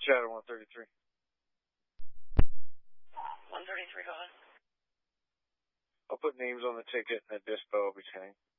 Chatter 133. 133, go ahead. I'll put names on the ticket and a dispo will be hanging.